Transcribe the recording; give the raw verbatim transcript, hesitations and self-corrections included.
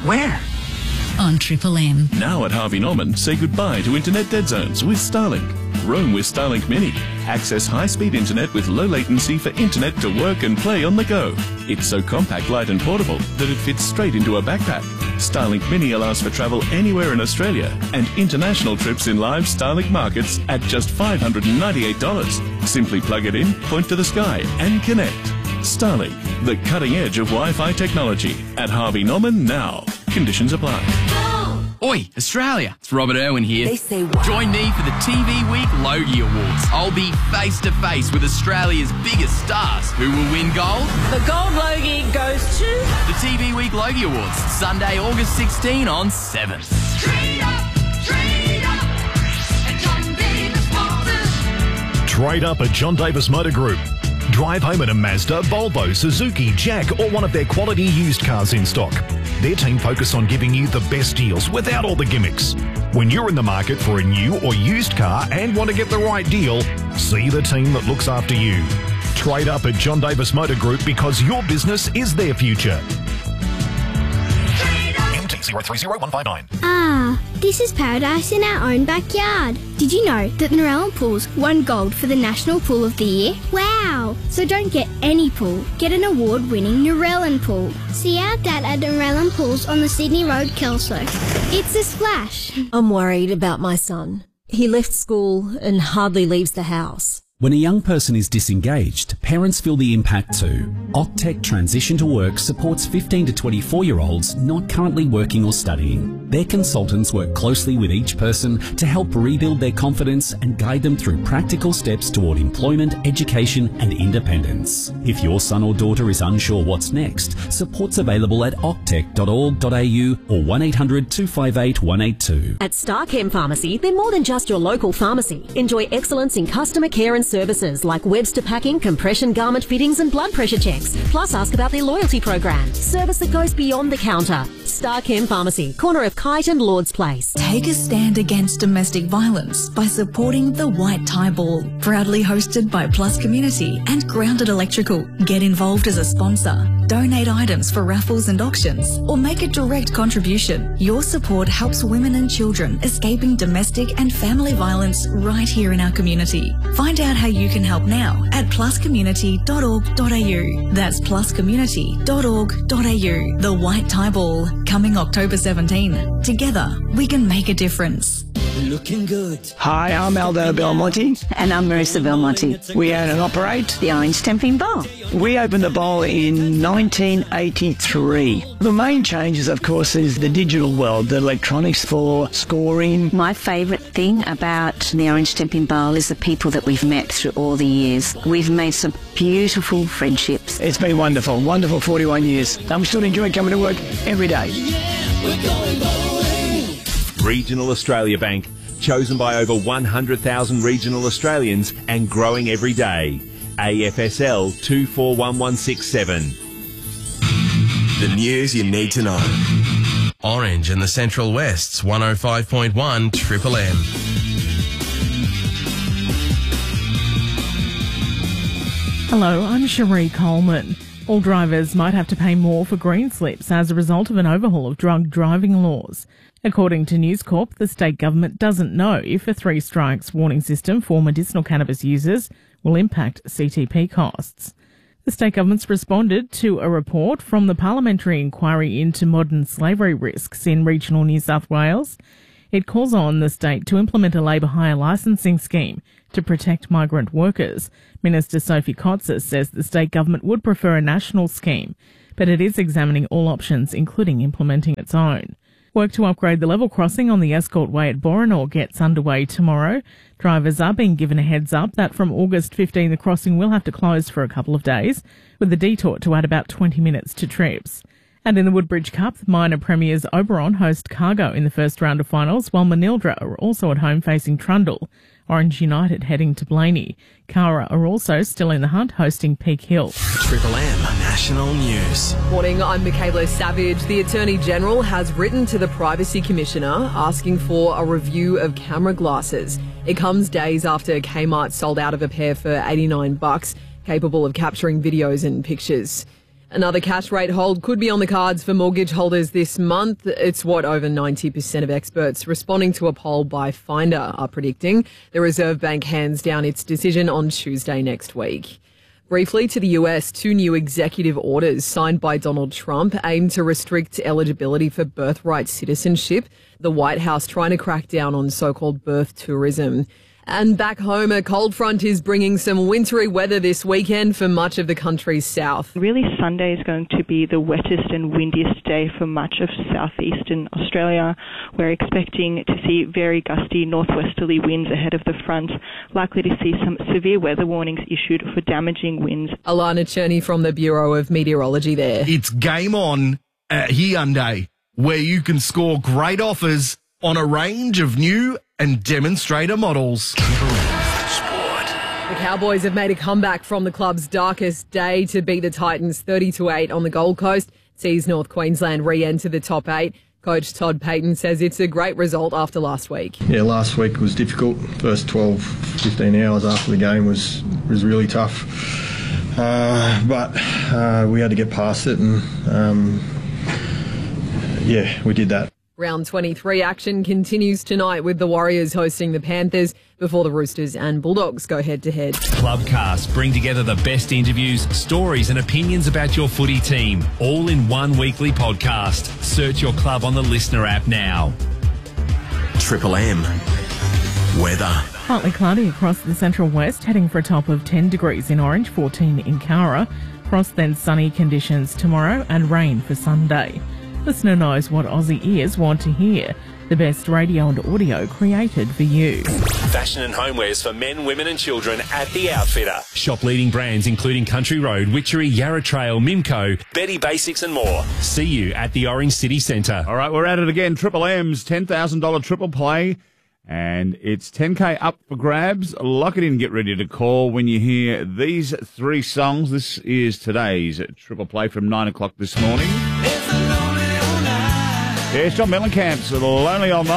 Where? On Triple M. Now at Harvey Norman, say goodbye to internet dead zones with Starlink. Roam with Starlink Mini. Access high-speed internet with low latency for internet to work and play on the go. It's so compact, light and portable that it fits straight into a backpack. Starlink Mini allows for travel anywhere in Australia and international trips in live Starlink markets at just five hundred ninety-eight dollars. Simply plug it in, point to the sky and connect. Starlink, the cutting edge of Wi-Fi technology. At Harvey Norman now. Conditions apply. Oi, Australia, it's Robert Irwin here. They say what? Join me for the T V Week Logie Awards. I'll be face to face with Australia's biggest stars. Who will win gold? The gold Logie goes to... The T V Week Logie Awards, Sunday, August sixteenth on seven. Trade up, trade up at John Davis Motors. Trade up at John Davis Motor Group. Drive home in a Mazda, Volvo, Suzuki, Jack, or one of their quality used cars in stock. Their team focus on giving you the best deals without all the gimmicks. When you're in the market for a new or used car and want to get the right deal, see the team that looks after you. Trade up at John Davis Motor Group because your business is their future. M T zero three zero one five nine. Ah, this is paradise in our own backyard. Did you know that the Narellan Pools won gold for the National Pool of the Year? Wow! So don't get any pool, get an award-winning Narellan Pool. See our dad at Narellan Pools on the Sydney Road, Kelso. It's a splash. I'm worried about my son. He left school and hardly leaves the house. When a young person is disengaged, parents feel the impact too. Octec Transition to Work supports fifteen to twenty-four-year-olds not currently working or studying. Their consultants work closely with each person to help rebuild their confidence and guide them through practical steps toward employment, education and independence. If your son or daughter is unsure what's next, support's available at octec dot org dot a u or one eight hundred two five eight one eight two. At Starchem Pharmacy, they're more than just your local pharmacy. Enjoy excellence in customer care and services like Webster packing, compression garment fittings and blood pressure checks. Plus ask about their loyalty program. Service that goes beyond the counter. Starchem Pharmacy, corner of Kite and Lord's Place. Take a stand against domestic violence by supporting the White Tie Ball. Proudly hosted by Plus Community and Grounded Electrical. Get involved as a sponsor. Donate items for raffles and auctions or make a direct contribution. Your support helps women and children escaping domestic and family violence right here in our community. Find out how you can help now at plus community dot org dot a u. That's plus community dot org dot a u. The White Tie Ball, coming October seventeenth. Together, we can make a difference. Looking good. Hi, I'm Aldo Belmonte. And I'm Marissa Belmonte. We own and operate the Orange Stamping Bowl. We opened the bowl in nineteen eighty-three. The main changes, of course, is the digital world, the electronics for scoring. My favourite thing about the Orange Stamping Bowl is the people that we've met through all the years. We've made some beautiful friendships. It's been wonderful, wonderful forty-one years. I'm still enjoying coming to work every day. Yeah, we're going bowling. Regional Australia Bank, chosen by over one hundred thousand regional Australians and growing every day. A F S L two four one one six seven. The news you need to know. Orange in the Central West's one oh five point one Triple M. Hello, I'm Cherie Coleman. All drivers might have to pay more for green slips as a result of an overhaul of drug driving laws. According to News Corp, the state government doesn't know if a three strikes warning system for medicinal cannabis users will impact C T P costs. The state government's responded to a report from the Parliamentary Inquiry into Modern Slavery Risks in regional New South Wales. It calls on the state to implement a labour hire licensing scheme to protect migrant workers. Minister Sophie Kotzer says the state government would prefer a national scheme, but it is examining all options, including implementing its own. Work to upgrade the level crossing on the Escort Way at Boranor gets underway tomorrow. Drivers are being given a heads up that from August fifteenth the crossing will have to close for a couple of days, with a detour to add about twenty minutes to trips. And in the Woodbridge Cup, minor premiers Oberon host Cargo in the first round of finals, while Manildra are also at home facing Trundle. Orange United heading to Blaney. Cara are also still in the hunt, hosting Peak Hill. Triple M National News. Morning, I'm Michaela Savage. The Attorney General has written to the Privacy Commissioner asking for a review of camera glasses. It comes days after Kmart sold out of a pair for eighty-nine bucks, capable of capturing videos and pictures. Another cash rate hold could be on the cards for mortgage holders this month. It's what over ninety percent of experts responding to a poll by Finder are predicting. The Reserve Bank hands down its decision on Tuesday next week. Briefly to the U S, two new executive orders signed by Donald Trump aim to restrict eligibility for birthright citizenship. The White House trying to crack down on so-called birth tourism. And back home, a cold front is bringing some wintry weather this weekend for much of the country's south. Really, Sunday is going to be the wettest and windiest day for much of southeastern Australia. We're expecting to see very gusty northwesterly winds ahead of the front, likely to see some severe weather warnings issued for damaging winds. Alana Cherney from the Bureau of Meteorology there. It's game on at Hyundai, where you can score great offers on a range of new and demonstrator models. The Cowboys have made a comeback from the club's darkest day to beat the Titans thirty to eight on the Gold Coast. Sees North Queensland re-enter the top eight. Coach Todd Payton says it's a great result after last week. Yeah, last week was difficult. First twelve, fifteen hours after the game was, was really tough. Uh, but uh, we had to get past it, and um, yeah, we did that. Round twenty-three action continues tonight with the Warriors hosting the Panthers before the Roosters and Bulldogs go head-to-head. Clubcast bring together the best interviews, stories and opinions about your footy team, all in one weekly podcast. Search your club on the Listener app now. Triple M. Weather. Partly cloudy across the central west, heading for a top of ten degrees in Orange, fourteen in Cowra. Frost then sunny conditions tomorrow and rain for Sunday. Listener knows what Aussie ears want to hear. The best radio and audio created for you. Fashion and homewares for men, women and children at The Outfitter. Shop leading brands including Country Road, Witchery, Yarra Trail, Mimco, Betty Basics and more. See you at the Orange City Centre. All right, we're at it again. Triple M's ten thousand dollars triple play. And it's ten K up for grabs. Lock it in, get ready to call when you hear these three songs. This is today's triple play from nine o'clock this morning. Yeah, it's John Mellencamp's Lonely Old Night.